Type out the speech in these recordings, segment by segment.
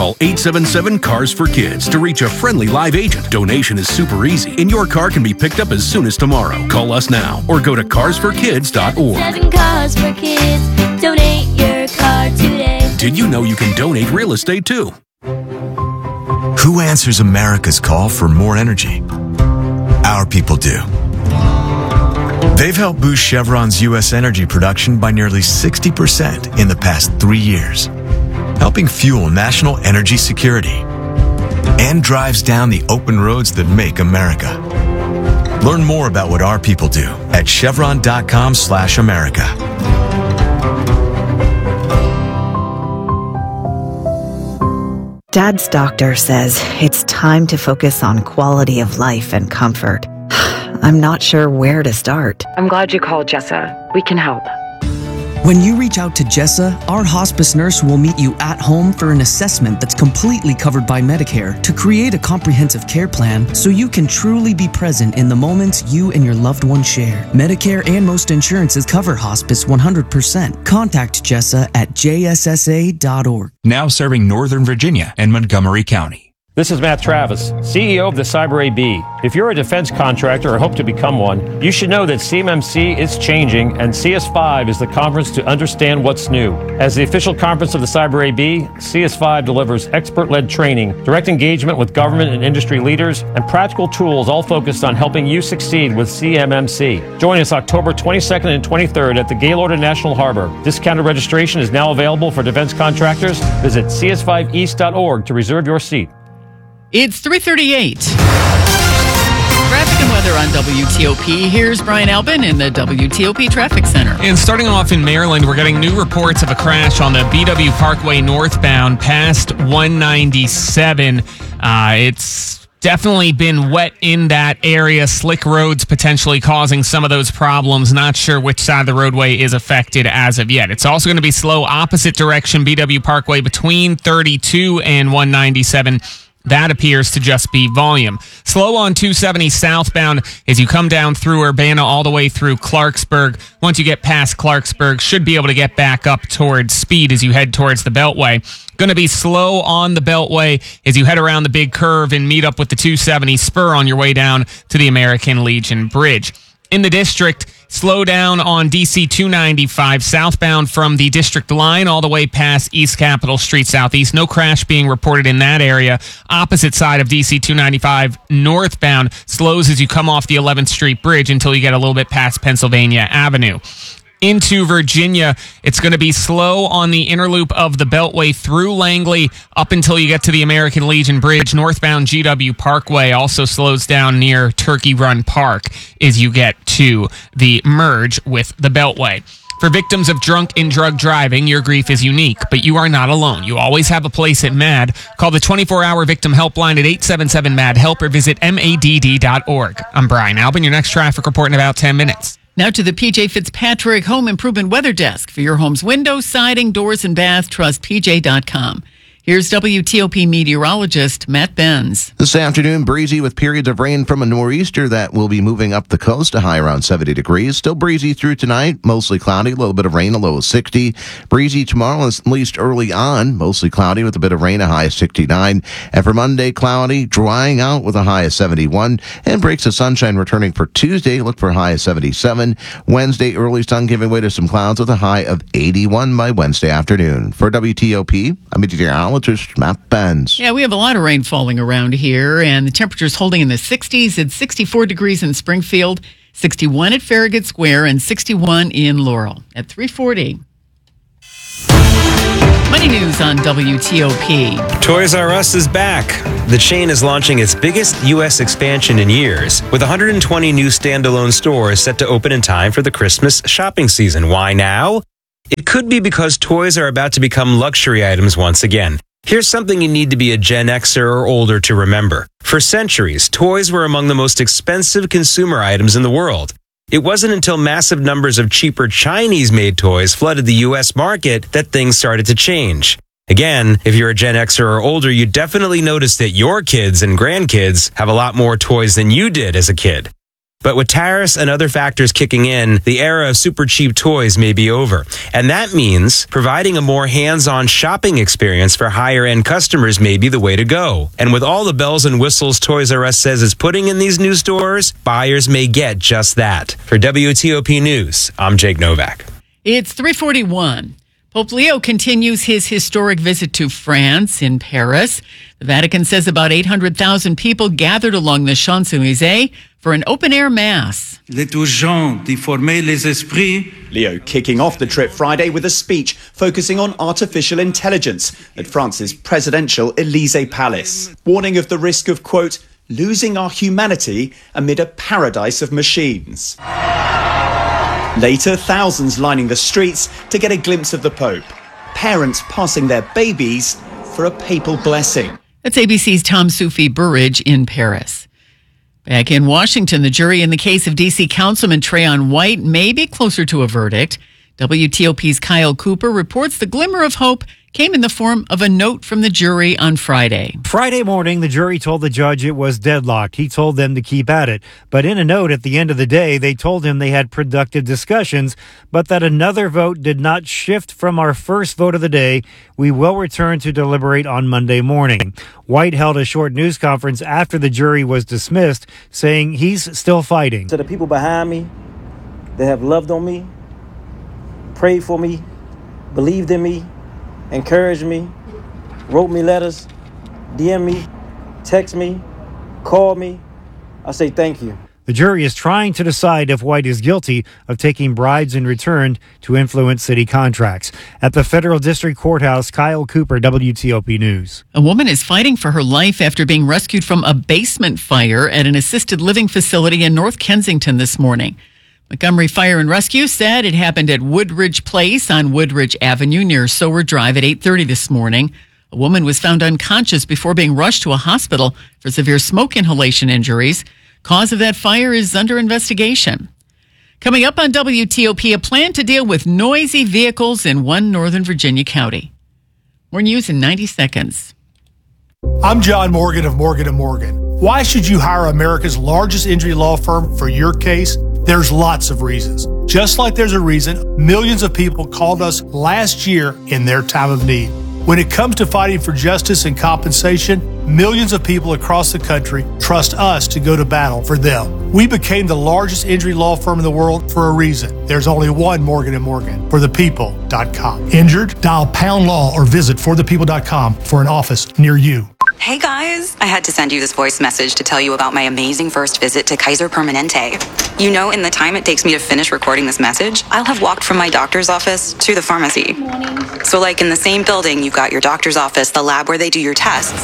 Call 877-CARS-FOR-KIDS to reach a friendly live agent. Donation is super easy, and your car can be picked up as soon as tomorrow. Call us now or go to carsforkids.org. 7 Cars for Kids. Donate your car today. Did you know you can donate real estate too? Who answers America's call for more energy? Our people do. They've helped boost Chevron's U.S. energy production by nearly 60% in the past 3 years, helping fuel national energy security, and drives down the open roads that make America. Learn more about what our people do at chevron.com/America. Dad's doctor says it's time to focus on quality of life and comfort. I'm not sure where to start. I'm glad you called, Jessa. We can help. When you reach out to Jessa, our hospice nurse will meet you at home for an assessment that's completely covered by Medicare to create a comprehensive care plan so you can truly be present in the moments you and your loved one share. Medicare and most insurances cover hospice 100%. Contact Jessa at jssa.org. Now serving Northern Virginia and Montgomery County. This is Matt Travis, CEO of the Cyber AB. If you're a defense contractor or hope to become one, you should know that CMMC is changing, and CS5 is the conference to understand what's new. As the official conference of the Cyber AB, CS5 delivers expert-led training, direct engagement with government and industry leaders, and practical tools all focused on helping you succeed with CMMC. Join us October 22nd and 23rd at the Gaylord in National Harbor. Discounted registration is now available for defense contractors. Visit cs5east.org to reserve your seat. It's 3:38. Traffic and weather on WTOP. Here's Brian Albin in the WTOP Traffic Center. And starting off in Maryland, we're getting new reports of a crash on the BW Parkway northbound past 197. It's definitely been wet in that area. Slick roads potentially causing some of those problems. Not sure which side of the roadway is affected as of yet. It's also going to be slow opposite direction BW Parkway between 32 and 197. That appears to just be volume. Slow on 270 southbound as you come down through Urbana all the way through Clarksburg. Once you get past Clarksburg, should be able to get back up towards speed as you head towards the Beltway. Going to be slow on the Beltway as you head around the big curve and meet up with the 270 spur on your way down to the American Legion Bridge. In the district, slow down on DC 295 southbound from the district line all the way past East Capitol Street Southeast. No crash being reported in that area. Opposite side of DC 295 northbound slows as you come off the 11th Street Bridge until you get a little bit past Pennsylvania Avenue. Into Virginia, it's going to be slow on the inner loop of the Beltway through Langley up until you get to the American Legion Bridge. Northbound GW Parkway also slows down near Turkey Run Park as you get to the merge with the Beltway. For victims of drunk and drug driving, your grief is unique, but you are not alone. You always have a place at MAD. Call the 24-hour victim helpline at 877-MAD-HELP or visit madd.org. I'm Brian Albin, your next traffic report in about 10 minutes. Now to the PJ Fitzpatrick Home Improvement Weather Desk. For your home's windows, siding, doors, and bath, trust PJ.com. Here's WTOP meteorologist Matt Benz. This afternoon, breezy with periods of rain from a nor'easter that will be moving up the coast, a high around 70 degrees. Still breezy through tonight, mostly cloudy, a little bit of rain, a low of 60. Breezy tomorrow, at least early on, mostly cloudy with a bit of rain, a high of 69. And for Monday, cloudy, drying out with a high of 71. And breaks of sunshine returning for Tuesday, look for a high of 77. Wednesday, early sun giving way to some clouds with a high of 81 by Wednesday afternoon. For WTOP, I'm meteorologist Matt Benz. Yeah, we have a lot of rain falling around here, and the temperature's holding in the 60s. It's 64 degrees in Springfield, 61 at Farragut Square, and 61 in Laurel at 340. Money news on WTOP. Toys R Us is back. The chain is launching its biggest U.S. expansion in years, with 120 new standalone stores set to open in time for the Christmas shopping season. Why now? It could be because toys are about to become luxury items once again. Here's something you need to be a Gen Xer or older to remember. For centuries, toys were among the most expensive consumer items in the world. It wasn't until massive numbers of cheaper Chinese-made toys flooded the U.S. market that things started to change. Again, if you're a Gen Xer or older, you definitely notice that your kids and grandkids have a lot more toys than you did as a kid. But with tariffs and other factors kicking in, the era of super cheap toys may be over. And that means providing a more hands-on shopping experience for higher-end customers may be the way to go. And with all the bells and whistles Toys R Us says it's putting in these new stores, buyers may get just that. For WTOP News, I'm Jake Novak. It's 3:41. Pope Leo continues his historic visit to France in Paris. The Vatican says about 800,000 people gathered along the Champs-Élysées for an open-air mass. Il est urgent d'y former les esprits. Leo kicking off the trip Friday with a speech focusing on artificial intelligence at France's presidential Élysée Palace, warning of the risk of, quote, losing our humanity amid a paradise of machines. Later, thousands lining the streets to get a glimpse of the Pope. Parents passing their babies for a papal blessing. That's ABC's Tom Soufi Burridge in Paris. Back in Washington, the jury in the case of D.C. Councilman Trayon White may be closer to a verdict. WTOP's Kyle Cooper reports the glimmer of hope came in the form of a note from the jury on Friday. Friday morning, the jury told the judge it was deadlocked. He told them to keep at it. But in a note at the end of the day, they told him they had productive discussions, but that another vote did not shift from our first vote of the day. We will return to deliberate on Monday morning. White held a short news conference after the jury was dismissed, saying he's still fighting. To the people behind me that have loved on me, prayed for me, believed in me, encouraged me, wrote me letters, DM me, text me, called me, I say thank you. The jury is trying to decide if White is guilty of taking bribes in return to influence city contracts. At the Federal District Courthouse, Kyle Cooper, WTOP News. A woman is fighting for her life after being rescued from a basement fire at an assisted living facility in North Kensington this morning. Montgomery Fire and Rescue said it happened at Woodridge Place on Woodridge Avenue near Sower Drive at 8:30 this morning. A woman was found unconscious before being rushed to a hospital for severe smoke inhalation injuries. Cause of that fire is under investigation. Coming up on WTOP, a plan to deal with noisy vehicles in one Northern Virginia county. More news in 90 seconds. I'm John Morgan of Morgan & Morgan. Why should you hire America's largest injury law firm for your case? There's lots of reasons. Just like there's a reason millions of people called us last year in their time of need. When it comes to fighting for justice and compensation, millions of people across the country trust us to go to battle for them. We became the largest injury law firm in the world for a reason. There's only one Morgan & Morgan, forthepeople.com. Injured? Dial pound law or visit forthepeople.com for an office near you. Hey guys, I had to send you this voice message to tell you about my amazing first visit to Kaiser Permanente. You know, in the time it takes me to finish recording this message, I'll have walked from my doctor's office to the pharmacy. So like in the same building, you've got your doctor's office, the lab where they do your tests,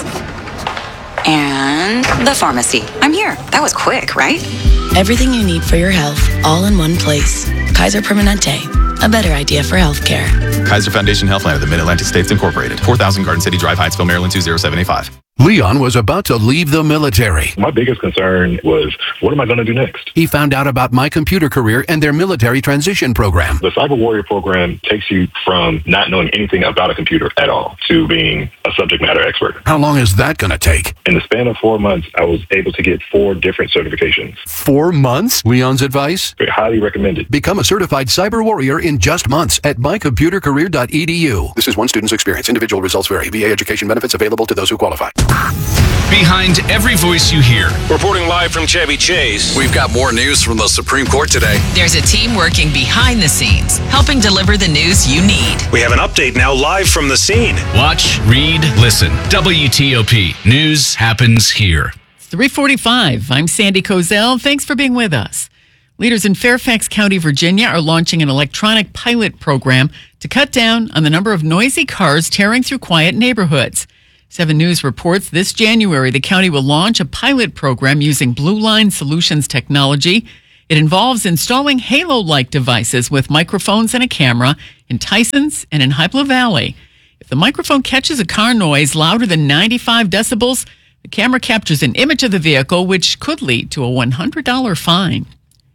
and the pharmacy. I'm here. That was quick, right? Everything you need for your health, all in one place. Kaiser Permanente, a better idea for healthcare. Kaiser Foundation Healthline of the Mid-Atlantic States Incorporated, 4000 Garden City Drive, Hyattsville, Maryland, 20785. Leon was about to leave the military. My biggest concern was, what am I going to do next? He found out about My Computer Career and their military transition program. The Cyber Warrior program takes you from not knowing anything about a computer at all to being a subject matter expert. How long is that going to take? In the span of 4 months, I was able to get 4 different certifications. 4 months? Leon's advice? Highly recommended. Become a certified cyber warrior in just months at mycomputercareer.edu. This is one student's experience. Individual results vary. VA education benefits available to those who qualify. Behind every voice you hear. Reporting live from Chevy Chase. We've got more news from the Supreme Court today. There's a team working behind the scenes, helping deliver the news you need. We have an update now live from the scene. Watch, read, listen. WTOP. News happens here. It's 3:45. I'm Sandy Kozel. Thanks for being with us. Leaders in Fairfax County, Virginia are launching an electronic pilot program to cut down on the number of noisy cars tearing through quiet neighborhoods. 7 News reports this January the county will launch a pilot program using Blue Line Solutions technology. It involves installing halo-like devices with microphones and a camera in Tysons and in Hiplo Valley. If the microphone catches a car noise louder than 95 decibels, the camera captures an image of the vehicle, which could lead to a $100 fine.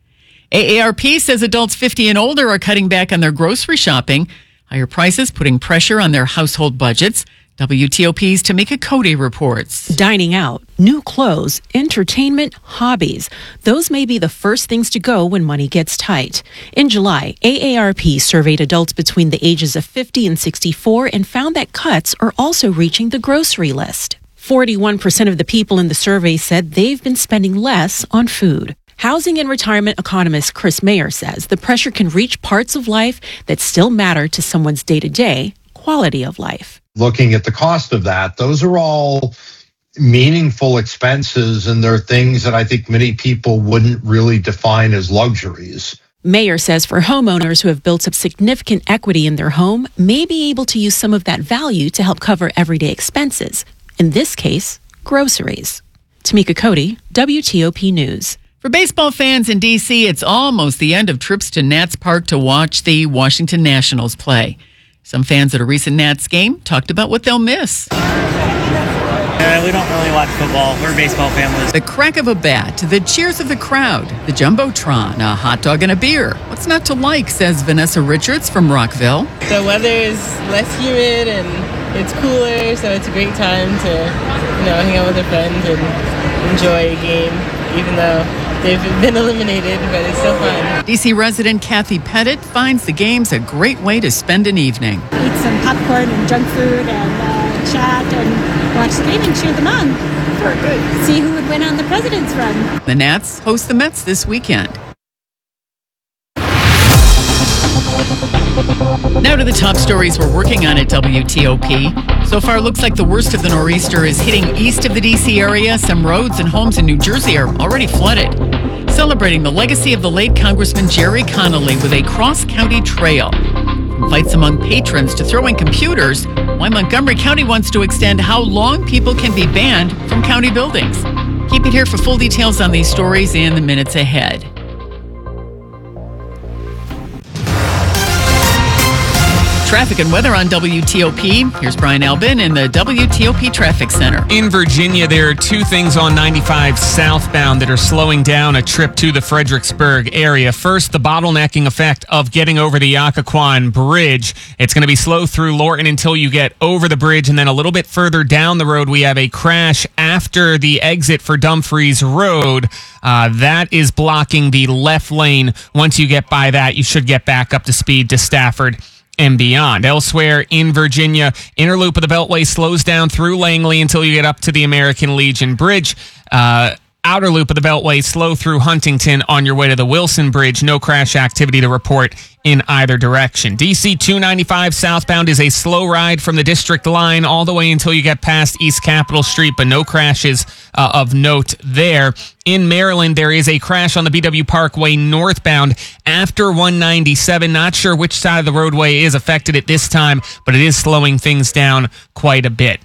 AARP says adults 50 and older are cutting back on their grocery shopping. Higher prices putting pressure on their household budgets. WTOP's Tamika Cody reports. Dining out, new clothes, entertainment, hobbies. Those may be the first things to go when money gets tight. In July, AARP surveyed adults between the ages of 50 and 64 and found that cuts are also reaching the grocery list. 41% of the people in the survey said they've been spending less on food. Housing and retirement economist Chris Mayer says the pressure can reach parts of life that still matter to someone's day-to-day quality of life. Looking at the cost of that, those are all meaningful expenses, and they're things that I think many people wouldn't really define as luxuries. Mayer says for homeowners who have built up significant equity in their home may be able to use some of that value to help cover everyday expenses. In this case, groceries. Tamika Cody, WTOP News. For baseball fans in D.C., it's almost the end of trips to Nats Park to watch the Washington Nationals play. Some fans at a recent Nats game talked about what they'll miss. We don't really watch football. We're baseball families. The crack of a bat, the cheers of the crowd, the Jumbotron, a hot dog and a beer. What's not to like, says Vanessa Richards from Rockville. The weather is less humid and it's cooler, so it's a great time to, hang out with a friend and enjoy a game, even though they've been eliminated, but it's still fun. D.C. resident Kathy Pettit finds the games a great way to spend an evening. Eat some popcorn and junk food and chat and watch the game and cheer them on. See who would win on the President's Run. The Nats host the Mets this weekend. Now to the top stories we're working on at WTOP. So far, looks like the worst of the nor'easter is hitting east of the D.C. area. Some roads and homes in New Jersey are already flooded. Celebrating the legacy of the late Congressman Jerry Connolly with a cross-county trail. From fights among patrons to throwing computers, why Montgomery County wants to extend how long people can be banned from county buildings. Keep it here for full details on these stories in the minutes ahead. Traffic and weather on WTOP. Here's Brian Albin in the WTOP Traffic Center. In Virginia, there are two things on 95 southbound that are slowing down a trip to the Fredericksburg area. First, the bottlenecking effect of getting over the Occoquan Bridge. It's going to be slow through Lorton until you get over the bridge, and then a little bit further down the road, we have a crash after the exit for Dumfries Road. That is blocking the left lane. Once you get by that, you should get back up to speed to Stafford and beyond. Elsewhere in Virginia, inner loop of the Beltway slows down through Langley until you get up to the American Legion Bridge. Outer loop of the Beltway slow through Huntington on your way to the Wilson Bridge. No crash activity to report in either direction. DC 295 southbound is a slow ride from the District Line all the way until you get past East Capitol Street, but no crashes of note there. In Maryland, there is a crash on the BW Parkway northbound after 197. Not sure which side of the roadway is affected at this time, but it is slowing things down quite a bit.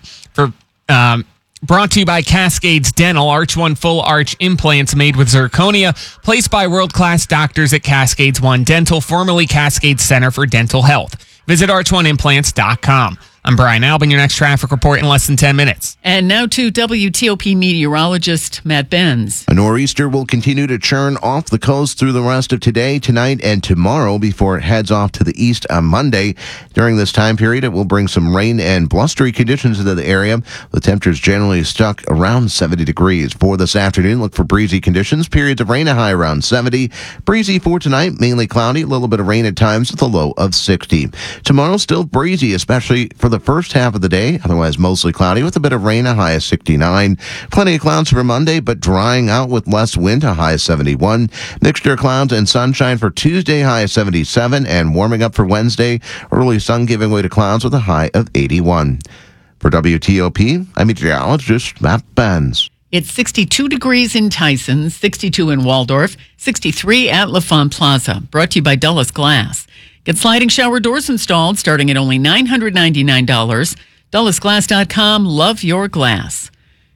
Brought to you by Cascades Dental, Arch One full arch implants made with zirconia, placed by world-class doctors at Cascades One Dental, formerly Cascades Center for Dental Health. Visit arch1implants.com. I'm Brian Albin, your next traffic report in less than 10 minutes. And now to WTOP meteorologist Matt Benz. A nor'easter will continue to churn off the coast through the rest of today, tonight, and tomorrow before it heads off to the east on Monday. During this time period, it will bring some rain and blustery conditions into the area. The temperatures generally stuck around 70 degrees. For this afternoon, look for breezy conditions. Periods of rain, a high around 70. Breezy for tonight, mainly cloudy. A little bit of rain at times with a low of 60. Tomorrow, still breezy, especially for the first half of the day. Otherwise, mostly cloudy with a bit of rain, a high of 69. Plenty of clouds for Monday, but drying out with less wind, a high of 71. Mixture of clouds and sunshine for Tuesday, high of 77. And warming up for Wednesday, early sun giving way to clouds with a high of 81. For WTOP, I'm meteorologist Matt Benz. It's 62 degrees in Tyson, 62 in Waldorf, 63 at LaFont Plaza. Brought to you by Dulles Glass. Get sliding shower doors installed starting at only $999. DullesGlass.com. Love your glass.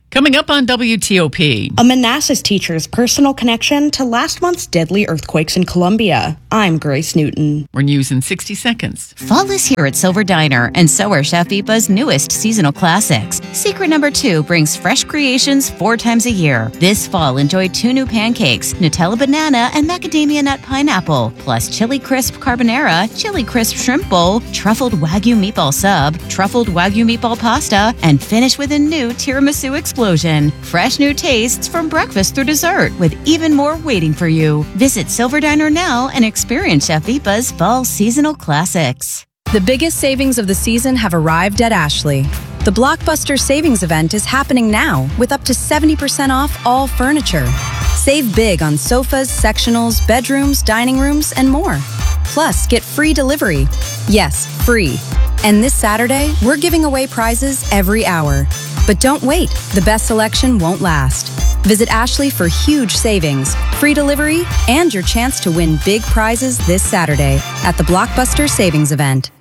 Coming up on WTOP. A Manassas teacher's personal connection to last month's deadly earthquakes in Colombia. I'm Grace Newton. More news in 60 seconds. Fall is here at Silver Diner, and so are Chef Ipa's newest seasonal classics. Secret number 2 brings fresh creations 4 times a year. This fall, enjoy 2 new pancakes, Nutella banana and macadamia nut pineapple, plus chili crisp carbonara, chili crisp shrimp bowl, truffled Wagyu meatball sub, truffled Wagyu meatball pasta, and finish with a new tiramisu explosion. Fresh new tastes from breakfast through dessert, with even more waiting for you. Visit Silver Diner now and experience Chef Ipa's fall seasonal classics. The biggest savings of the season have arrived at Ashley. The Blockbuster Savings Event is happening now with up to 70% off all furniture. Save big on sofas, sectionals, bedrooms, dining rooms, and more. Plus, get free delivery. Yes, free. And this Saturday, we're giving away prizes every hour. But don't wait, the best selection won't last. Visit Ashley for huge savings, free delivery, and your chance to win big prizes this Saturday at the Blockbuster Savings Event.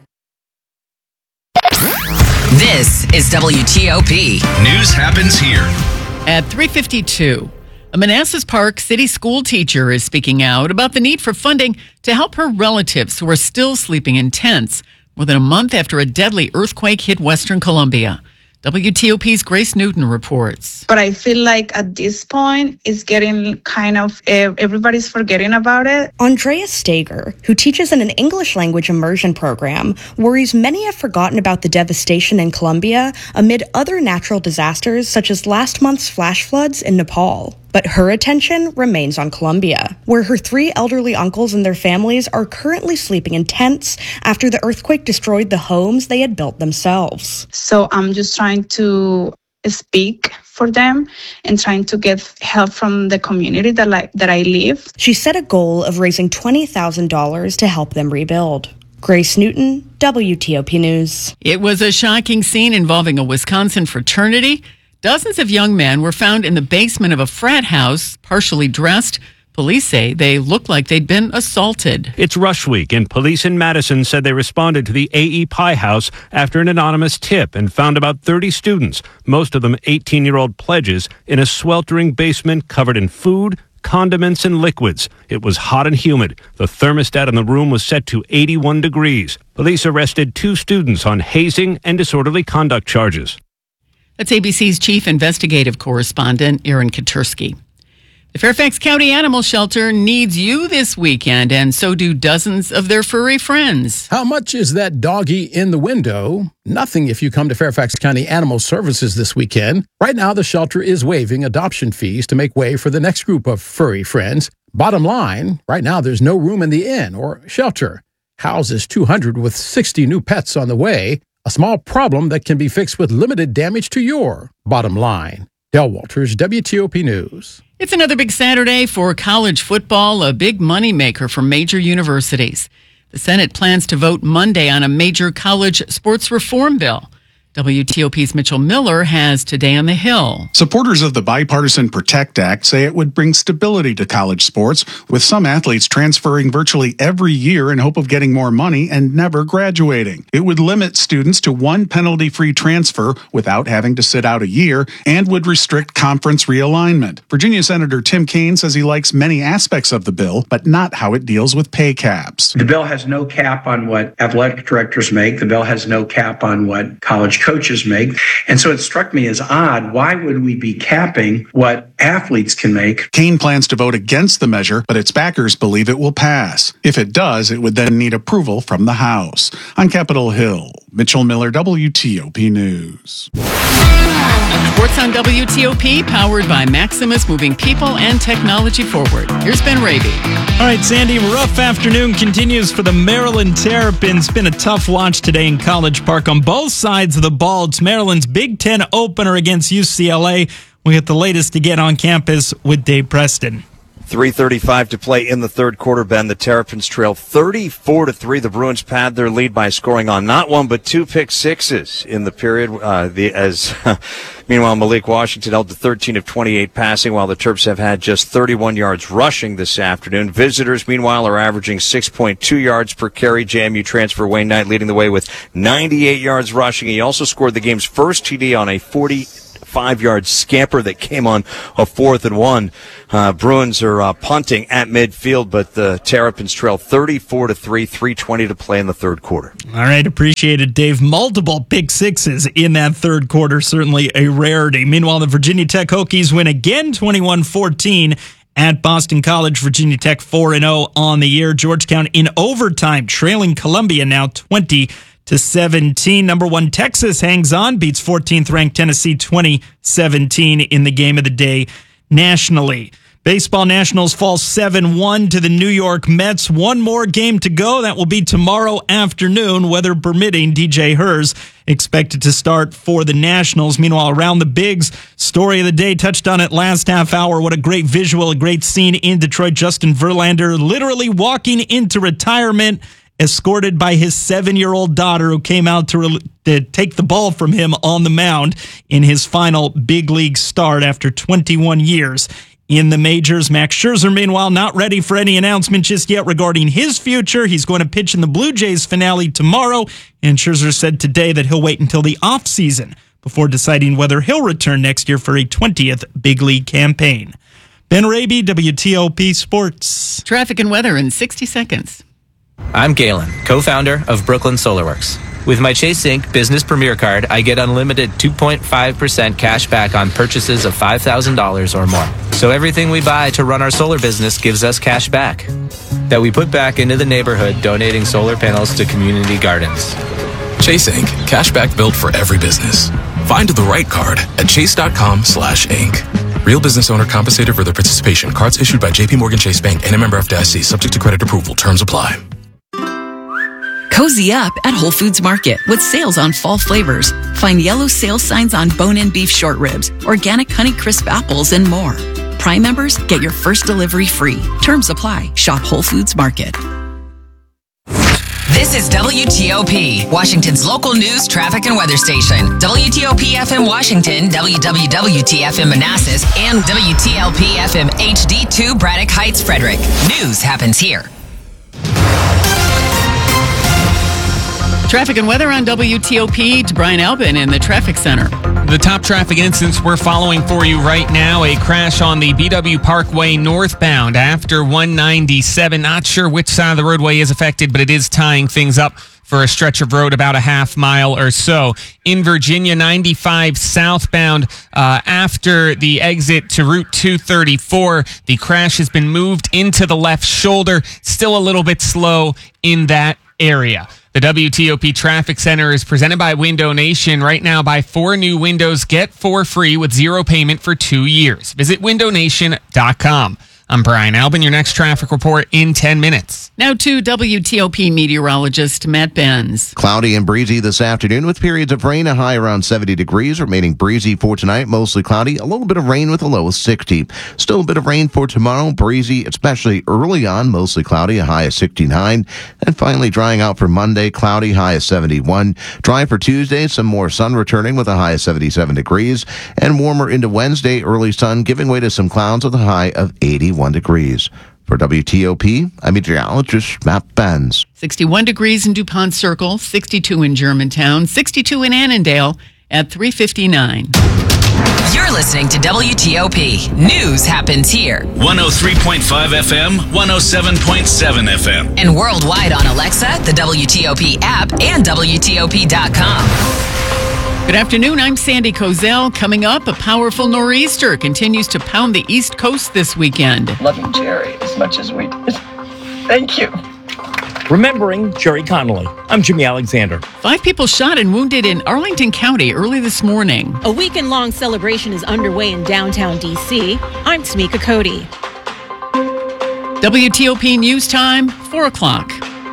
This is WTOP. News happens here. At 3:52, a Manassas Park City school teacher is speaking out about the need for funding to help her relatives who are still sleeping in tents more than a month after a deadly earthquake hit Western Colombia. WTOP's Grace Newton reports. But I feel like at this point, it's getting kind of, everybody's forgetting about it. Andrea Stager, who teaches in an English language immersion program, worries many have forgotten about the devastation in Colombia amid other natural disasters such as last month's flash floods in Nepal. But her attention remains on Colombia, where her 3 elderly uncles and their families are currently sleeping in tents after the earthquake destroyed the homes they had built themselves. So I'm just trying to speak for them and trying to get help from the community that I live. She set a goal of raising $20,000 to help them rebuild. Grace Newton, WTOP News. It was a shocking scene involving a Wisconsin fraternity. Dozens of young men were found in the basement of a frat house, partially dressed. Police say they looked like they'd been assaulted. It's Rush Week, and police in Madison said they responded to the A.E. Pie House after an anonymous tip and found about 30 students, most of them 18-year-old pledges, in a sweltering basement covered in food, condiments, and liquids. It was hot and humid. The thermostat in the room was set to 81 degrees. Police arrested 2 students on hazing and disorderly conduct charges. That's ABC's chief investigative correspondent, Aaron Katursky. The Fairfax County Animal Shelter needs you this weekend, and so do dozens of their furry friends. How much is that doggy in the window? Nothing if you come to Fairfax County Animal Services this weekend. Right now, the shelter is waiving adoption fees to make way for the next group of furry friends. Bottom line, right now there's no room in the inn or shelter. Houses 200 with 60 new pets on the way. A small problem that can be fixed with limited damage to your bottom line. Del Walters, WTOP News. It's another big Saturday for college football, a big moneymaker for major universities. The Senate plans to vote Monday on a major college sports reform bill. WTOP's Mitchell Miller has Today on the Hill. Supporters of the Bipartisan Protect Act say it would bring stability to college sports, with some athletes transferring virtually every year in hope of getting more money and never graduating. It would limit students to 1 penalty-free transfer without having to sit out a year, and would restrict conference realignment. Virginia Senator Tim Kaine says he likes many aspects of the bill, but not how it deals with pay caps. The bill has no cap on what athletic directors make. The bill has no cap on what college coaches make. And so it struck me as odd. Why would we be capping what athletes can make? Kaine plans to vote against the measure, but its backers believe it will pass. If it does, it would then need approval from the House. On Capitol Hill, Mitchell Miller, WTOP News. Sports on WTOP, powered by Maximus, moving people and technology forward. Here's Ben Raby. All right, Sandy, rough afternoon continues for the Maryland Terrapins. It's been a tough watch today in College Park on both sides of the ball. It's Maryland's Big Ten opener against UCLA. We get the latest to get on campus with Dave Preston. 3:35 to play in the third quarter, Ben. The Terrapins trail 34-3. The Bruins pad their lead by scoring on not 1 but 2 pick sixes in the period. Meanwhile, Malik Washington held to 13 of 28 passing, while the Terps have had just 31 yards rushing this afternoon. Visitors, meanwhile, are averaging 6.2 yards per carry. JMU transfer Wayne Knight leading the way with 98 yards rushing. He also scored the game's first TD on a 5-yard scamper that came on a 4th and 1. Bruins are punting at midfield, but the Terrapins trail 34-3, 3:20 to play in the third quarter. All right, appreciate it, Dave. Multiple pick sixes in that third quarter, certainly a rarity. Meanwhile, the Virginia Tech Hokies win again 21-14 at Boston College. Virginia Tech 4-0 on the year. Georgetown in overtime, trailing Columbia now 20-17. Number 1 Texas hangs on, beats 14th ranked Tennessee 20-17 in the game of the day nationally. Baseball Nationals fall 7-1 to the New York Mets. One more game to go. That will be tomorrow afternoon, weather permitting. DJ Herz expected to start for the Nationals. Meanwhile, around the bigs, story of the day, touched on it last half hour. What a great visual, a great scene in Detroit. Justin Verlander literally walking into retirement, escorted by his 7-year-old daughter, who came out to take the ball from him on the mound in his final big league start after 21 years in the majors. Max Scherzer, meanwhile, not ready for any announcement just yet regarding his future. He's going to pitch in the Blue Jays finale tomorrow, and Scherzer said today that he'll wait until the offseason before deciding whether he'll return next year for a 20th big league campaign. Ben Raby, WTOP Sports. Traffic and weather in 60 seconds. I'm Galen, co-founder of Brooklyn SolarWorks. With my Chase Inc. Business Premier Card, I get unlimited 2.5% cash back on purchases of $5,000 or more. So everything we buy to run our solar business gives us cash back that we put back into the neighborhood, donating solar panels to community gardens. Chase Inc. Cashback built for every business. Find the right card at chase.com/inc. Real business owner compensated for their participation. Cards issued by J.P. Morgan Chase Bank and a member FDIC. Subject to credit approval. Terms apply. Cozy up at Whole Foods Market with sales on fall flavors. Find yellow sales signs on bone-in beef short ribs, organic Honey Crisp apples, and more. Prime members get your first delivery free. Terms apply. Shop Whole Foods Market. This is WTOP, Washington's local news, traffic, and weather station. WTOP FM Washington, WWWT FM Manassas, and WTLP FM HD2 Braddock Heights, Frederick. News happens here. Traffic and weather on WTOP to Brian Albin in the traffic center. The top traffic incidents we're following for you right now, a crash on the BW Parkway northbound after 197. Not sure which side of the roadway is affected, but it is tying things up for a stretch of road about a half mile or so. In Virginia, 95 southbound after the exit to Route 234. The crash has been moved into the left shoulder. Still a little bit slow in that area. The WTOP Traffic Center is presented by Window Nation. Right now, buy 4 new windows, get 4 free with 0 payment for 2 years. Visit windownation.com. I'm Brian Albin, your next traffic report in 10 minutes. Now to WTOP meteorologist Matt Benz. Cloudy and breezy this afternoon with periods of rain, a high around 70 degrees, remaining breezy for tonight, mostly cloudy, a little bit of rain with a low of 60. Still a bit of rain for tomorrow, breezy, especially early on, mostly cloudy, a high of 69. And finally drying out for Monday, cloudy, high of 71. Dry for Tuesday, some more sun returning with a high of 77 degrees. And warmer into Wednesday, early sun giving way to some clouds with a high of 81 degrees. For WTOP, I'm meteorologist Matt Benz. 61 degrees in DuPont Circle, 62 in Germantown, 62 in Annandale at 3:59. You're listening to WTOP. News happens here. 103.5 FM, 107.7 FM. And worldwide on Alexa, the WTOP app, and WTOP.com. Good afternoon, I'm Sandy Kozel. Coming up, a powerful nor'easter continues to pound the East Coast this weekend. Loving Jerry as much as we did. Thank you. Remembering Jerry Connolly. I'm Jimmy Alexander. 5 people shot and wounded in Arlington County early this morning. A weekend-long celebration is underway in downtown D.C. I'm Tamika Cody. WTOP News Time, 4 o'clock.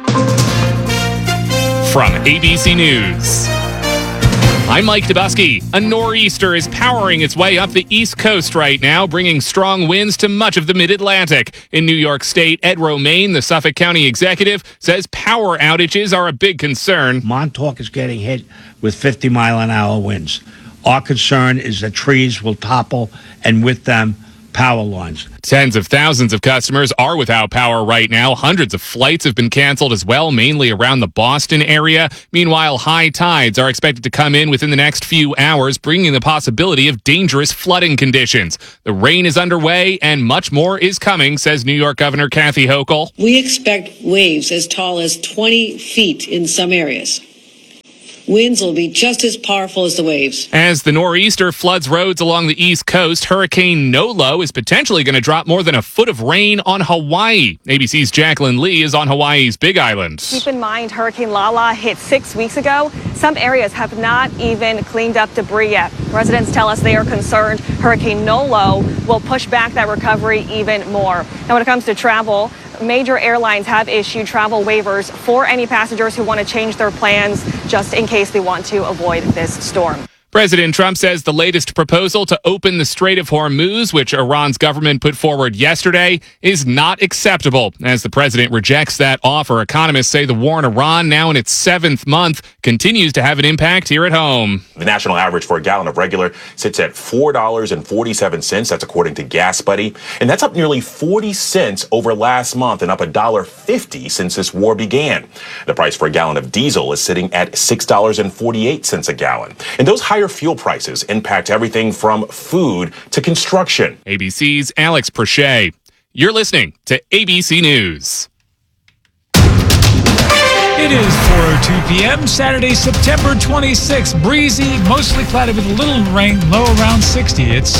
From ABC News, I'm Mike Dubusky. A nor'easter is powering its way up the East Coast right now, bringing strong winds to much of the Mid-Atlantic. In New York State, Ed Romaine, the Suffolk County executive, says power outages are a big concern. Montauk is getting hit with 50-mile-an-hour winds. Our concern is that trees will topple, and with them, power lines. Tens of thousands of customers are without power right now. Hundreds of flights have been canceled as well, mainly around the Boston area. Meanwhile, high tides are expected to come in within the next few hours, bringing the possibility of dangerous flooding conditions. The rain is underway and much more is coming, says New York Governor Kathy Hochul. We expect waves as tall as 20 feet in some areas. Winds will be just as powerful as the waves. As the nor'easter floods roads along the East Coast, Hurricane Nolo is potentially going to drop more than a foot of rain on Hawaii. ABC's Jacqueline Lee is on Hawaii's Big Island. Keep in mind, Hurricane Lala hit 6 weeks ago. Some areas have not even cleaned up debris yet. Residents tell us they are concerned Hurricane Nolo will push back that recovery even more. Now, when it comes to travel, major airlines have issued travel waivers for any passengers who want to change their plans just in case they want to avoid this storm. President Trump says the latest proposal to open the Strait of Hormuz, which Iran's government put forward yesterday, is not acceptable. As the president rejects that offer, economists say the war in Iran, now in its 7th month, continues to have an impact here at home. The national average for a gallon of regular sits at $4.47. That's according to Gas Buddy. And that's up nearly 40 cents over last month and up $1.50 since this war began. The price for a gallon of diesel is sitting at $6.48 a gallon. And those higher fuel prices impact everything from food to construction. ABC's Alex Prochet. You're listening to ABC News. It is 4:02 p.m. Saturday, September 26th. Breezy, mostly cloudy with a little rain, low around 60. It's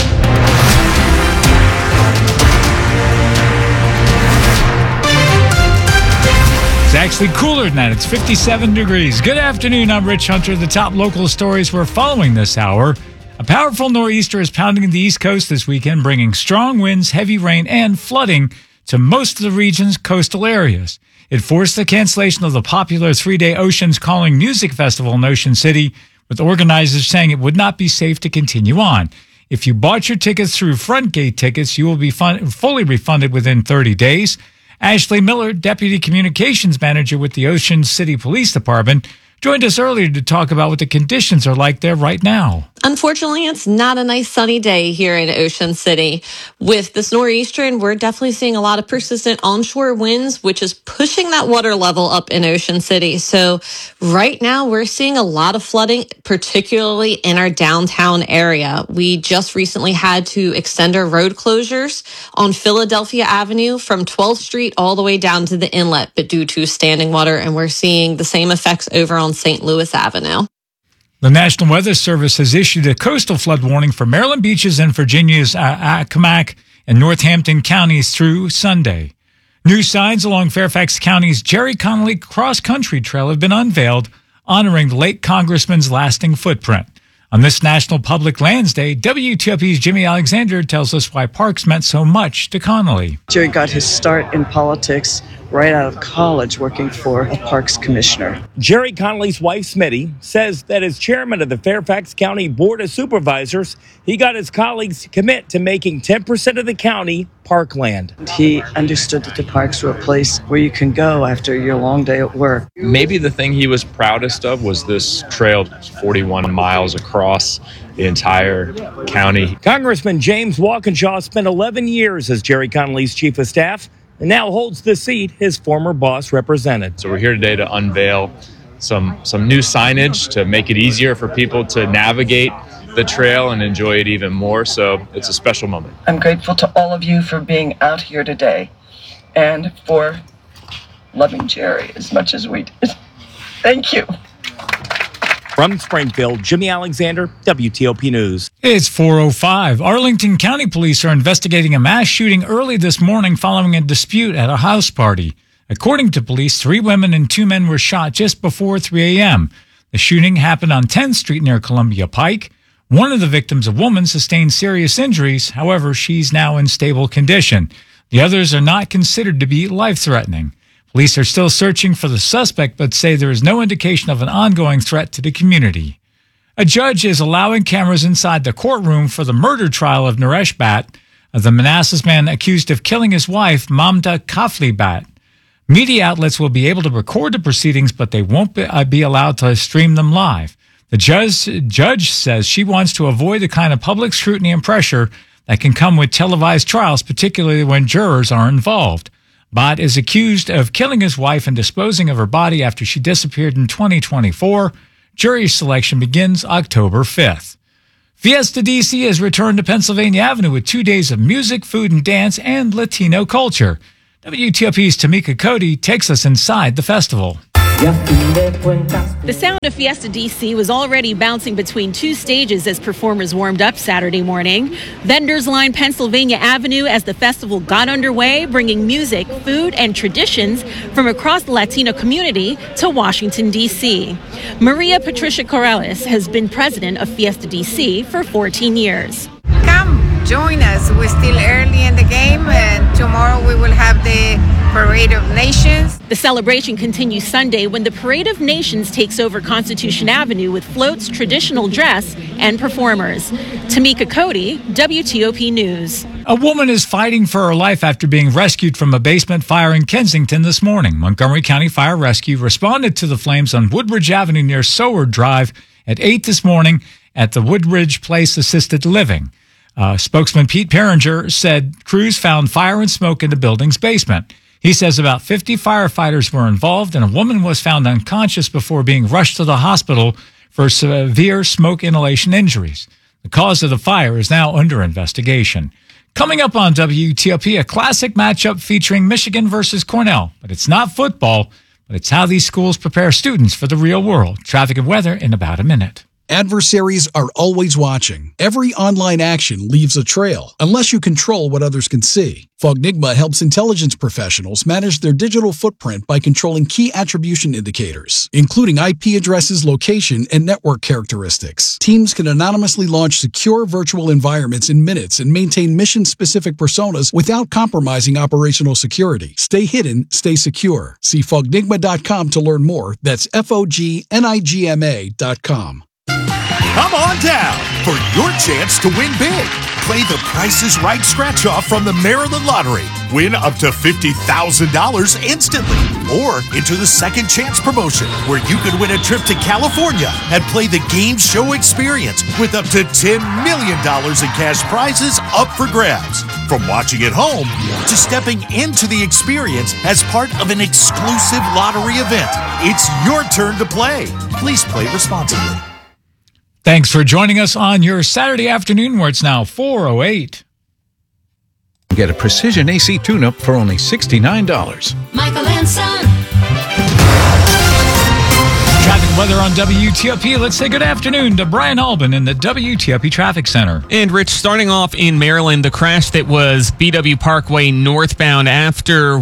actually cooler than that. It's 57 degrees. Good afternoon. I'm Rich Hunter. The top local stories we're following this hour. A powerful nor'easter is pounding the East Coast this weekend, bringing strong winds, heavy rain, and flooding to most of the region's coastal areas. It forced the cancellation of the popular 3-day Oceans Calling Music Festival in Ocean City, with organizers saying it would not be safe to continue on. If you bought your tickets through Frontgate Tickets, you will be fully refunded within 30 days. Ashley Miller, Deputy Communications Manager with the Ocean City Police Department, joined us earlier to talk about what the conditions are like there right now. Unfortunately, it's not a nice sunny day here in Ocean City. With this nor'easter, we're definitely seeing a lot of persistent onshore winds, which is pushing that water level up in Ocean City. So right now, we're seeing a lot of flooding, particularly in our downtown area. We just recently had to extend our road closures on Philadelphia Avenue from 12th Street all the way down to the inlet, but due to standing water, and we're seeing the same effects over on St. Louis Avenue. The National Weather Service has issued a coastal flood warning for Maryland beaches in Virginia's Accomack and Northampton counties through Sunday. New signs along Fairfax County's Jerry Connolly Cross Country Trail have been unveiled, honoring the late congressman's lasting footprint. On this National Public Lands Day, WTOP's Jimmy Alexander tells us why parks meant so much to Connolly. Jerry got his start in politics right out of college working for a parks commissioner. Jerry Connolly's wife, Smitty, says that as chairman of the Fairfax County Board of Supervisors, he got his colleagues to commit to making 10% of the county parkland. He understood that the parks were a place where you can go after your long day at work. Maybe the thing he was proudest of was this trail 41 miles across the entire county. Congressman James Walkinshaw spent 11 years as Jerry Connolly's chief of staff and now holds the seat his former boss represented. So we're here today to unveil some new signage to make it easier for people to navigate the trail and enjoy it even more. So it's a special moment. I'm grateful to all of you for being out here today and for loving Jerry as much as we did. Thank you. From Springfield, Jimmy Alexander, WTOP News. It's 4:05. Arlington County Police are investigating a mass shooting early this morning following a dispute at a house party. According to police, 3 women and 2 men were shot just before 3 a.m. The shooting happened on 10th Street near Columbia Pike. One of the victims, a woman, sustained serious injuries. However, she's now in stable condition. The others are not considered to be life-threatening. Police are still searching for the suspect, but say there is no indication of an ongoing threat to the community. A judge is allowing cameras inside the courtroom for the murder trial of Naresh Bhatt, the Manassas man accused of killing his wife, Mamta Kafli Bhatt. Media outlets will be able to record the proceedings, but they won't be allowed to stream them live. The judge says she wants to avoid the kind of public scrutiny and pressure that can come with televised trials, particularly when jurors are involved. Bott is accused of killing his wife and disposing of her body after she disappeared in 2024. Jury selection begins October 5th. Fiesta DC has returned to Pennsylvania Avenue with 2 days of music, food and dance, and Latino culture. WTOP's Tamika Cody takes us inside the festival. The sound of Fiesta DC was already bouncing between two stages as performers warmed up Saturday morning. Vendors lined Pennsylvania Avenue as the festival got underway, bringing music, food, and traditions from across the Latino community to Washington, D.C. Maria Patricia Corrales has been president of Fiesta DC for 14 years. Come join us. We're still early in the game, and tomorrow we will have the Parade of Nations. The celebration continues Sunday when the Parade of Nations takes over Constitution Avenue with floats, traditional dress, and performers. Tamika Cody, WTOP News. A woman is fighting for her life after being rescued from a basement fire in Kensington this morning. Montgomery County Fire Rescue responded to the flames on Woodridge Avenue near Soward Drive at 8 this morning at the Woodridge Place Assisted Living. Spokesman Pete Perringer said crews found fire and smoke in the building's basement. He says about 50 firefighters were involved and a woman was found unconscious before being rushed to the hospital for severe smoke inhalation injuries. The cause of the fire is now under investigation. Coming up on WTOP, a classic matchup featuring Michigan versus Cornell. But it's not football, but it's how these schools prepare students for the real world. Traffic and weather in about a minute. Adversaries are always watching. Every online action leaves a trail, unless you control what others can see. Fognigma helps intelligence professionals manage their digital footprint by controlling key attribution indicators, including IP addresses, location, and network characteristics. Teams can anonymously launch secure virtual environments in minutes and maintain mission-specific personas without compromising operational security. Stay hidden, stay secure. See Fognigma.com to learn more. That's FOGNIGMA.com. Come on down for your chance to win big. Play the Price is Right scratch-off from the Maryland Lottery. Win up to $50,000 instantly. Or enter the Second Chance promotion, where you could win a trip to California and play the game show experience with up to $10 million in cash prizes up for grabs. From watching at home to stepping into the experience as part of an exclusive lottery event. It's your turn to play. Please play responsibly. Thanks for joining us on your Saturday afternoon, where it's now 4:08. Get a precision AC tune-up for only $69. Michael and Son. Traffic weather on WTOP. Let's say good afternoon to Brian Albin in the WTOP Traffic Center. And Rich, starting off in Maryland, the crash that was BW Parkway northbound after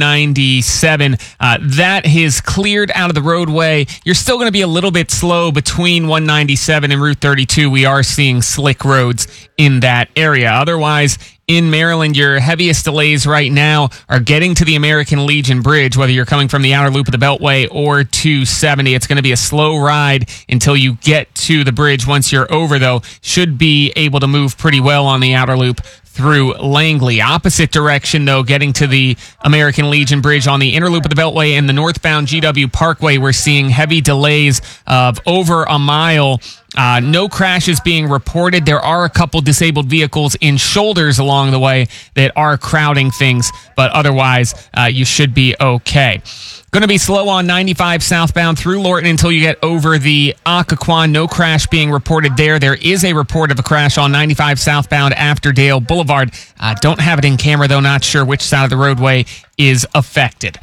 197, that has cleared out of the roadway. You're still going to be a little bit slow between 197 and Route 32. We are seeing slick roads in that area. Otherwise, in Maryland, your heaviest delays right now are getting to the American Legion Bridge, whether you're coming from the outer loop of the Beltway or 270. It's going to be a slow ride until you get to the bridge. Once you're over, though, should be able to move pretty well on the outer loop through Langley. Opposite direction, though, getting to the American Legion Bridge on the inner loop of the Beltway and the northbound GW Parkway, we're seeing heavy delays of over a mile. No crashes being reported. There are a couple disabled vehicles in shoulders along the way that are crowding things, but otherwise, you should be okay. Going to be slow on 95 southbound through Lorton until you get over the Occoquan. No crash being reported there. There is a report of a crash on 95 southbound after Dale Boulevard. Don't have it in camera, though. Not sure which side of the roadway is affected.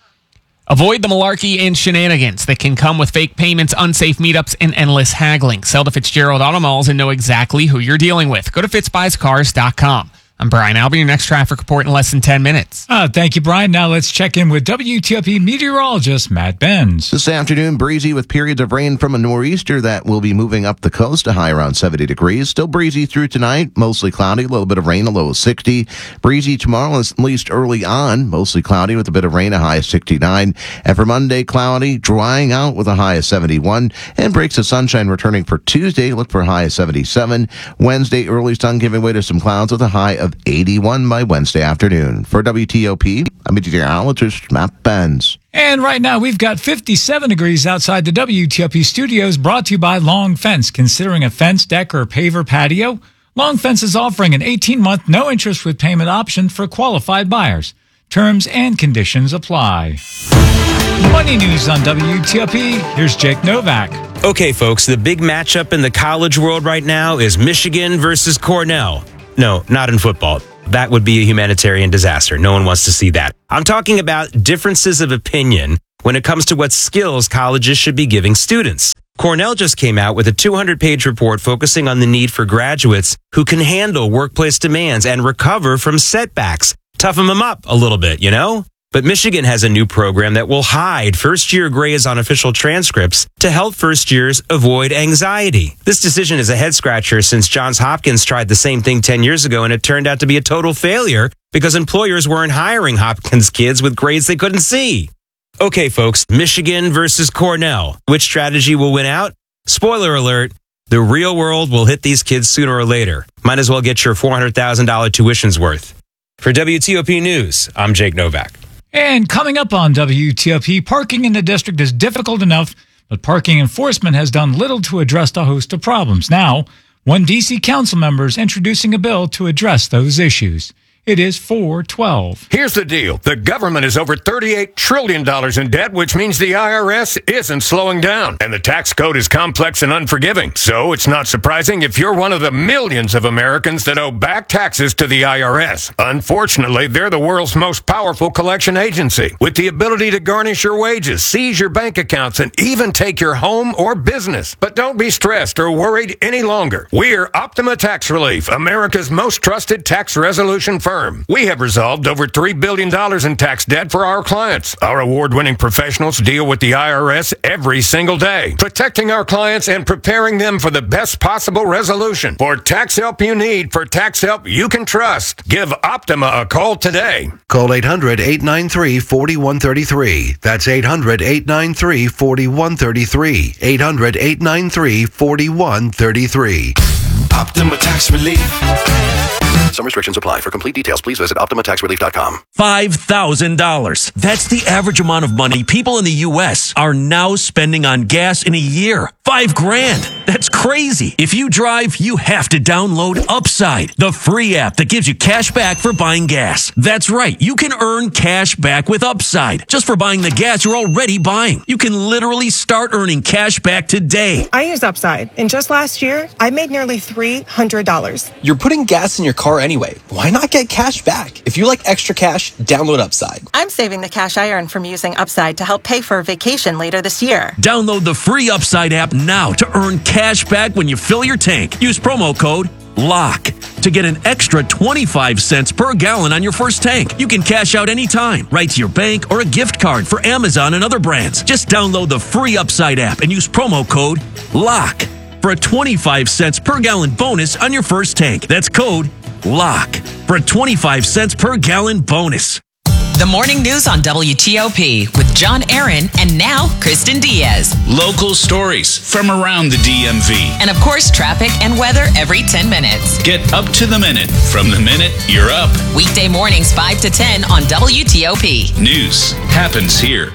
Avoid the malarkey and shenanigans that can come with fake payments, unsafe meetups, and endless haggling. Sell to Fitzgerald Auto Malls and know exactly who you're dealing with. Go to fitzbuyscars.com. I'm Brian Albin, your next traffic report in less than 10 minutes. Thank you, Brian. Now let's check in with WTOP meteorologist Matt Benz. This afternoon, breezy with periods of rain from a nor'easter that will be moving up the coast, a high around 70 degrees. Still breezy through tonight, mostly cloudy, a little bit of rain, a low of 60. Breezy tomorrow, at least early on, mostly cloudy with a bit of rain, a high of 69. And for Monday, cloudy, drying out with a high of 71. And breaks of sunshine returning for Tuesday, look for a high of 77. Wednesday, early sun giving way to some clouds with a high of 81 by Wednesday afternoon. For WTOP, I'm meteorologist Matt Benz. And right now, we've got 57 degrees outside the WTOP studios, brought to you by Long Fence. Considering a fence, deck, or paver patio? Long Fence is offering an 18-month no-interest with payment option for qualified buyers. Terms and conditions apply. Money news on WTOP. Here's Jake Novak. Okay, folks, the big matchup in the college world right now is Michigan versus Cornell. No, not in football. That would be a humanitarian disaster. No one wants to see that. I'm talking about differences of opinion when it comes to what skills colleges should be giving students. Cornell just came out with a 200-page report focusing on the need for graduates who can handle workplace demands and recover from setbacks. Toughen them up a little bit, you know? But Michigan has a new program that will hide first-year grades on official transcripts to help first-years avoid anxiety. This decision is a head-scratcher since Johns Hopkins tried the same thing 10 years ago, and it turned out to be a total failure because employers weren't hiring Hopkins kids with grades they couldn't see. Okay, folks, Michigan versus Cornell. Which strategy will win out? Spoiler alert, the real world will hit these kids sooner or later. Might as well get your $400,000 tuition's worth. For WTOP News, I'm Jake Novak. And coming up on WTOP, parking in the district is difficult enough, but parking enforcement has done little to address a host of problems. Now, one D.C. council member is introducing a bill to address those issues. It is 412. Here's the deal. The government is over $38 trillion in debt, which means the IRS isn't slowing down. And the tax code is complex and unforgiving. So it's not surprising if you're one of the millions of Americans that owe back taxes to the IRS. Unfortunately, they're the world's most powerful collection agency, with the ability to garnish your wages, seize your bank accounts, and even take your home or business. But don't be stressed or worried any longer. We're Optima Tax Relief, America's most trusted tax resolution firm. We have resolved over $3 billion in tax debt for our clients. Our award-winning professionals deal with the IRS every single day, protecting our clients and preparing them for the best possible resolution. For tax help you need, for tax help you can trust, give Optima a call today. Call 800-893-4133. That's 800-893-4133. 800-893-4133. Optima Tax Relief. Some restrictions apply. For complete details, please visit OptimaTaxRelief.com. $5,000. That's the average amount of money people in the U.S. are now spending on gas in a year. $5,000. That's crazy. If you drive, you have to download Upside, the free app that gives you cash back for buying gas. That's right. You can earn cash back with Upside just for buying the gas you're already buying. You can literally start earning cash back today. I use Upside, and just last year, I made nearly $300. You're putting gas in your car anyway. Why not get cash back? If you like extra cash, download Upside. I'm saving the cash I earn from using Upside to help pay for a vacation later this year. Download the free Upside app now to earn cash back when you fill your tank. Use promo code LOCK to get an extra 25 cents per gallon on your first tank. You can cash out anytime, right to your bank or a gift card for Amazon and other brands. Just download the free Upside app and use promo code LOCK for a 25 cents per gallon bonus on your first tank. That's code LOCK for a 25 cents per gallon bonus. The morning news on WTOP with John Aaron and now Kristen Diaz. Local stories from around the DMV. And of course, traffic and weather every 10 minutes. Get up to the minute from the minute you're up. Weekday mornings 5 to 10 on WTOP. News happens here.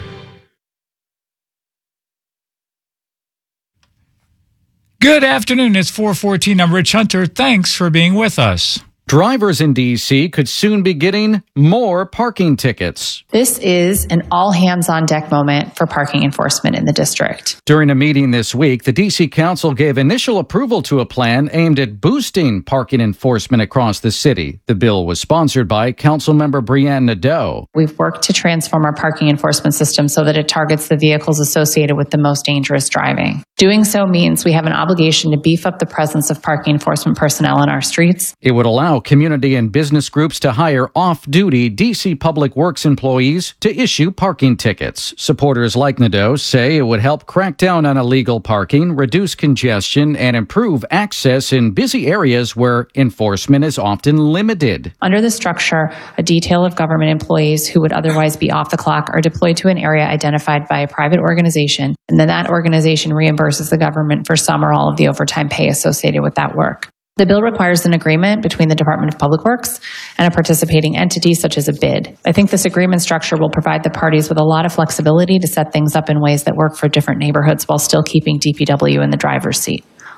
Good afternoon. It's 4:14. I'm Rich Hunter. Thanks for being with us. Drivers in D.C. could soon be getting more parking tickets. This is an all-hands-on-deck moment for parking enforcement in the district. During a meeting this week, the D.C. Council gave initial approval to a plan aimed at boosting parking enforcement across the city. The bill was sponsored by Councilmember Brianne Nadeau. We've worked to transform our parking enforcement system so that it targets the vehicles associated with the most dangerous driving. Doing so means we have an obligation to beef up the presence of parking enforcement personnel on our streets. It would allow community and business groups to hire off-duty D.C. Public Works employees to issue parking tickets. Supporters like Nadeau say it would help crack down on illegal parking, reduce congestion, and improve access in busy areas where enforcement is often limited. Under the structure, a detail of government employees who would otherwise be off the clock are deployed to an area identified by a private organization, and then that organization reimburses the government for some or all of the overtime pay associated with that work. The bill requires an agreement between the Department of Public Works and a participating entity such as a bid. I think this agreement structure will provide the parties with a lot of flexibility to set things up in ways that work for different neighborhoods while still keeping DPW in the driver's seat.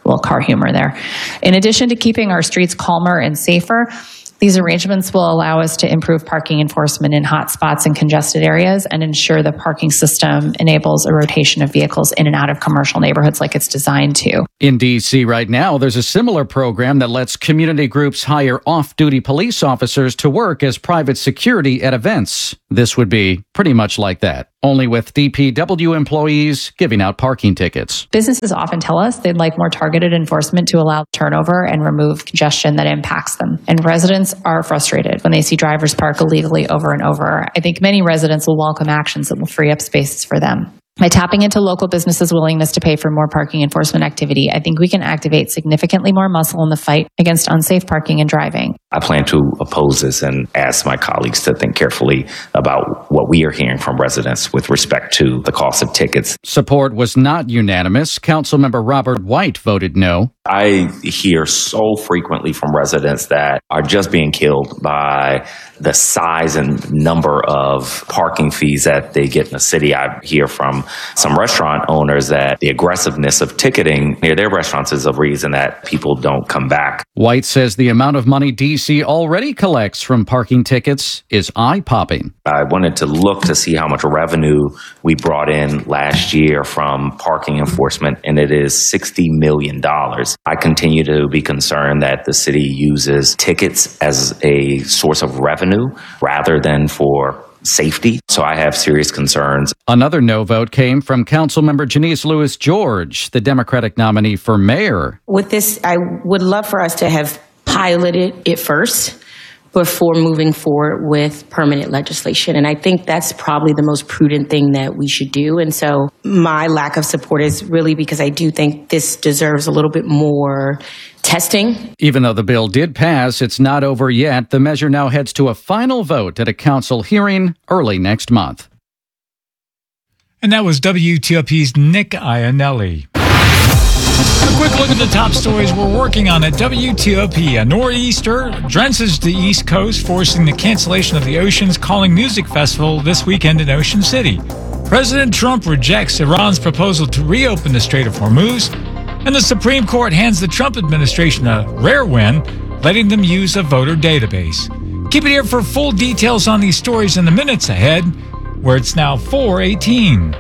little car humor there. In addition to keeping our streets calmer and safer, these arrangements will allow us to improve parking enforcement in hot spots and congested areas and ensure the parking system enables a rotation of vehicles in and out of commercial neighborhoods like it's designed to. In D.C. right now, there's a similar program that lets community groups hire off-duty police officers to work as private security at events. This would be pretty much like that, only with DPW employees giving out parking tickets. Businesses often tell us they'd like more targeted enforcement to allow turnover and remove congestion that impacts them. And residents are frustrated when they see drivers park illegally over and over. I think many residents will welcome actions that will free up spaces for them. By tapping into local businesses' willingness to pay for more parking enforcement activity, I think we can activate significantly more muscle in the fight against unsafe parking and driving. I plan to oppose this and ask my colleagues to think carefully about what we are hearing from residents with respect to the cost of tickets. Support was not unanimous. Councilmember Robert White voted no. I hear so frequently from residents that are just being killed by the size and number of parking fees that they get in the city. I hear from some restaurant owners that the aggressiveness of ticketing near their restaurants is a reason that people don't come back. White says the amount of money D.C. already collects from parking tickets is eye-popping. I wanted to look to see how much revenue we brought in last year from parking enforcement, and it is $60 million. I continue to be concerned that the city uses tickets as a source of revenue rather than for safety. So I have serious concerns. Another no vote came from Councilmember Janice Lewis George, the Democratic nominee for mayor. With this, I would love for us to have piloted it first before moving forward with permanent legislation. And I think that's probably the most prudent thing that we should do. And so my lack of support is really because I do think this deserves a little bit more testing. Even though the bill did pass, it's not over yet. The measure now heads to a final vote at a council hearing early next month. And that was WTOP's Nick Iannelli. A quick look at the top stories we're working on at WTOP. A nor'easter drenches the East Coast, forcing the cancellation of the Ocean's Calling Music Festival this weekend in Ocean City. President Trump rejects Iran's proposal to reopen the Strait of Hormuz. And the Supreme Court hands the Trump administration a rare win, letting them use a voter database. Keep it here for full details on these stories in the minutes ahead, where it's now 4:18.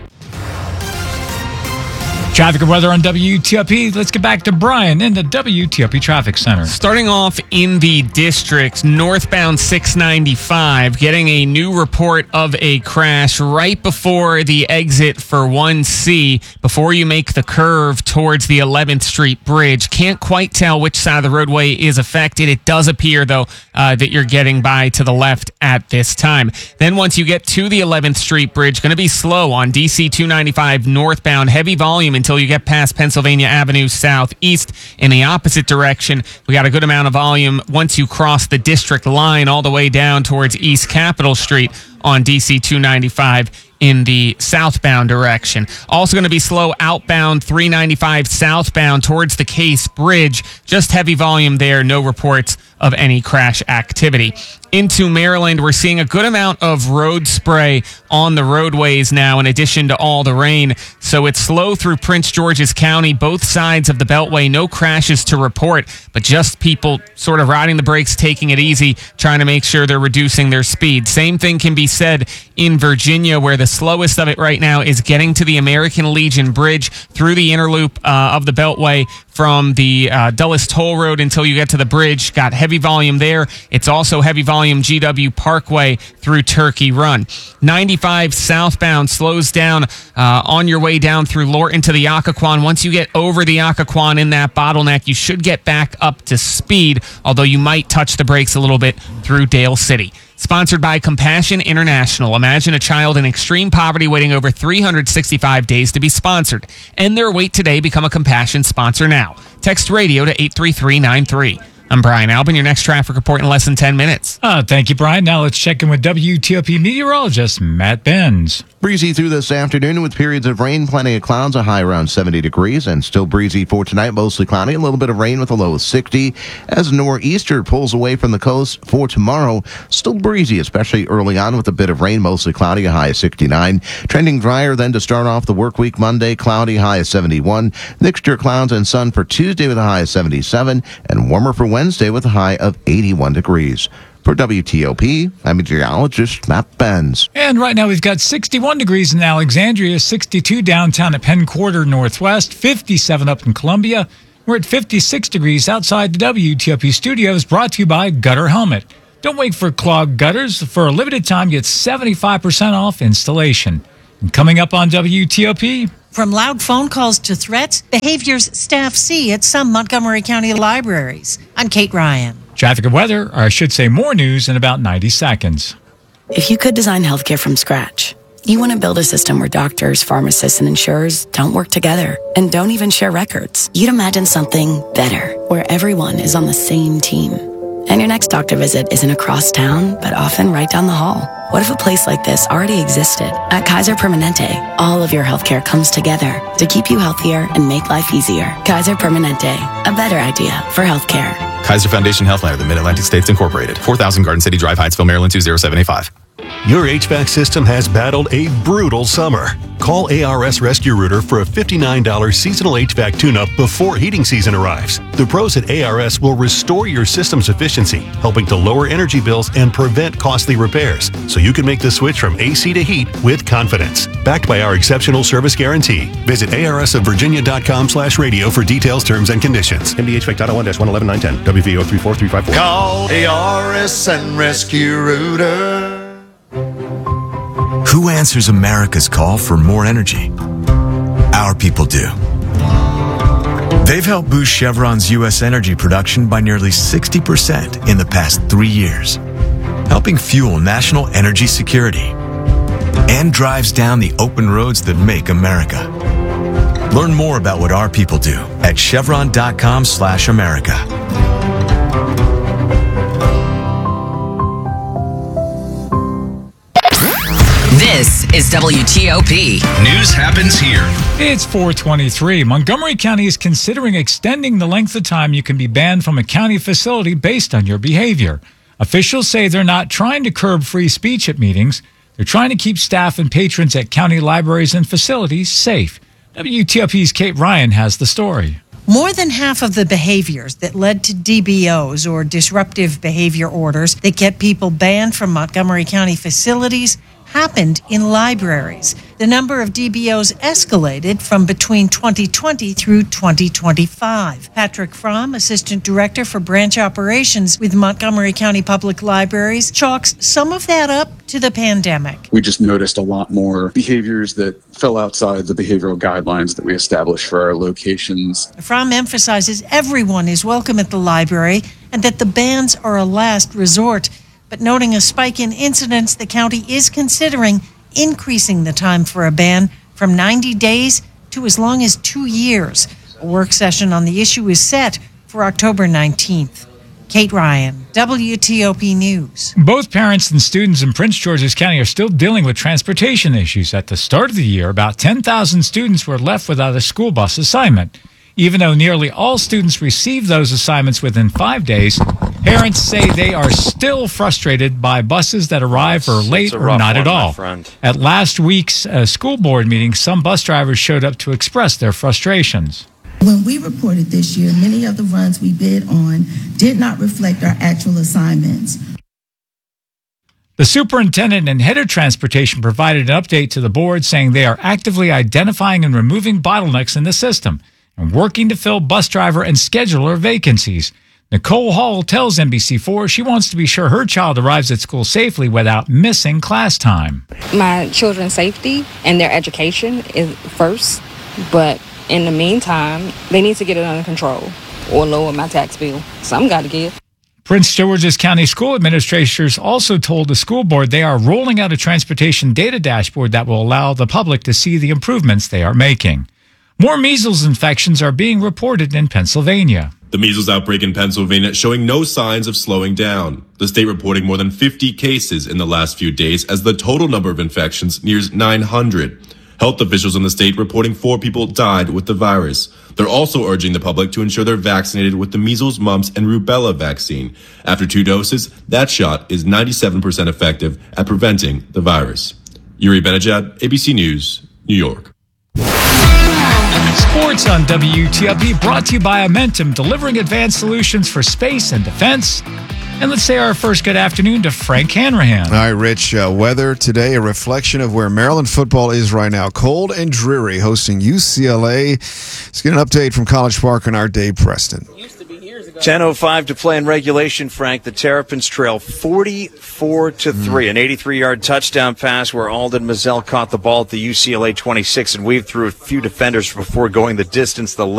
Traffic and weather on WTOP. Let's get back to Brian in the WTOP Traffic Center. Starting off in the district, northbound 695, getting a new report of a crash right before the exit for 1C, before you make the curve towards the 11th Street Bridge. Can't quite tell which side of the roadway is affected. It does appear, though, that you're getting by to the left at this time. Then once you get to the 11th Street Bridge, going to be slow on DC 295 northbound, heavy volume until you get past Pennsylvania Avenue southeast in the opposite direction. We got a good amount of volume once you cross the district line all the way down towards East Capitol Street on DC 295 in the southbound direction. Also going to be slow outbound 395 southbound towards the Case Bridge. Just heavy volume there. No reports of any crash activity. Into Maryland, we're seeing a good amount of road spray on the roadways now, in addition to all the rain. So it's slow through Prince George's County, both sides of the Beltway. No crashes to report, but just people sort of riding the brakes, taking it easy, trying to make sure they're reducing their speed. Same thing can be said in Virginia, where the slowest of it right now is getting to the American Legion Bridge through the inner loop of the Beltway from the Dulles Toll Road until you get to the bridge. Got heavy volume there. It's also heavy volume GW Parkway through Turkey Run. 95 southbound slows down on your way down through Lorton to the Occoquan. Once you get over the Occoquan in that bottleneck, you should get back up to speed, although you might touch the brakes a little bit through Dale City. Sponsored by Compassion International. Imagine a child in extreme poverty waiting over 365 days to be sponsored. End their wait today. Become a Compassion sponsor now. Text radio to 83393. I'm Brian Albin. Your next traffic report in less than 10 minutes. Thank you, Brian. Now let's check in with WTOP meteorologist Matt Benz. Breezy through this afternoon with periods of rain, plenty of clouds, a high around 70 degrees, and still breezy for tonight, mostly cloudy, a little bit of rain with a low of 60. As nor'easter pulls away from the coast for tomorrow, still breezy, especially early on with a bit of rain, mostly cloudy, a high of 69. Trending drier then to start off the work week Monday, cloudy, high of 71. Mixture of clouds and sun for Tuesday with a high of 77, and warmer for Wednesday with a high of 81 degrees. For WTOP, I'm meteorologist Matt Benz. And right now we've got 61 degrees in Alexandria, 62 downtown at Penn Quarter Northwest, 57 up in Columbia. We're at 56 degrees outside the WTOP studios, brought to you by Gutter Helmet. Don't wait for clogged gutters. For a limited time, get 75% off installation. And coming up on WTOP... From loud phone calls to threats, behaviors staff see at some Montgomery County libraries. I'm Kate Ryan. Traffic and weather, or I should say more news in about 90 seconds. If you could design healthcare from scratch, you want to build a system where doctors, pharmacists, and insurers don't work together and don't even share records. You'd imagine something better, where everyone is on the same team. And your next doctor visit isn't across town, but often right down the hall. What if a place like this already existed? At Kaiser Permanente, all of your healthcare comes together to keep you healthier and make life easier. Kaiser Permanente, a better idea for healthcare. Kaiser Foundation Healthline of the Mid-Atlantic States Incorporated, 4000 Garden City Drive, Hyattsville, Maryland, 20785. Your HVAC system has battled a brutal summer. Call ARS Rescue Rooter for a $59 seasonal HVAC tune-up before heating season arrives. The pros at ARS will restore your system's efficiency, helping to lower energy bills and prevent costly repairs, so you can make the switch from AC to heat with confidence. Backed by our exceptional service guarantee. Visit arsofvirginia.com/radio for details, terms, and conditions. MDHVAC.01-119910, WVO 34354. Call ARS and Rescue Rooter. Who answers America's call for more energy? Our people do. They've helped boost Chevron's U.S. energy production by nearly 60% in the past 3 years, helping fuel national energy security and drives down the open roads that make America. Learn more about what our people do at chevron.com/America. This is WTOP. News happens here. It's 4:23. Montgomery County is considering extending the length of time you can be banned from a county facility based on your behavior. Officials say they're not trying to curb free speech at meetings. They're trying to keep staff and patrons at county libraries and facilities safe. WTOP's Kate Ryan has the story. More than half of the behaviors that led to DBOs, or disruptive behavior orders, that kept people banned from Montgomery County facilities happened in libraries. The number of DBOs escalated from between 2020 through 2025. Patrick Fromm, Assistant Director for Branch Operations with Montgomery County Public Libraries, chalks some of that up to the pandemic. We just noticed a lot more behaviors that fell outside the behavioral guidelines that we established for our locations. Fromm emphasizes everyone is welcome at the library and that the bans are a last resort. But noting a spike in incidents, the county is considering increasing the time for a ban from 90 days to as long as 2 years. A work session on the issue is set for October 19th. Kate Ryan, WTOP News. Both parents and students in Prince George's County are still dealing with transportation issues. At the start of the year, about 10,000 students were left without a school bus assignment. Even though nearly all students received those assignments within 5 days, parents say they are still frustrated by buses that arrive or late or not at all. At last week's school board meeting, some bus drivers showed up to express their frustrations. When we reported this year, many of the runs we bid on did not reflect our actual assignments. The superintendent and head of transportation provided an update to the board saying they are actively identifying and removing bottlenecks in the system and working to fill bus driver and scheduler vacancies. Nicole Hall tells NBC4 she wants to be sure her child arrives at school safely without missing class time. My children's safety and their education is first, but in the meantime, they need to get it under control or lower my tax bill. Something got to give. Prince George's County school administrators also told the school board they are rolling out a transportation data dashboard that will allow the public to see the improvements they are making. More measles infections are being reported in Pennsylvania. The measles outbreak in Pennsylvania showing no signs of slowing down. The state reporting more than 50 cases in the last few days as the total number of infections nears 900. Health officials in the state reporting 4 people died with the virus. They're also urging the public to ensure they're vaccinated with the measles, mumps, and rubella vaccine. After 2 doses, that shot is 97% effective at preventing the virus. Yuri Benajad, ABC News, New York. Sports on WTLP brought to you by Amentum, delivering advanced solutions for space and defense. And let's say our first good afternoon to Frank Hanrahan. All right, Rich. Weather today, a reflection of where Maryland football is right now. Cold and dreary, hosting UCLA. Let's get an update from College Park and our Dave Preston. 10:05 to play in regulation, Frank. The Terrapins trail 44-3. An 83-yard touchdown pass where Alden Mazzell caught the ball at the UCLA 26 and weaved through a few defenders before going the distance. The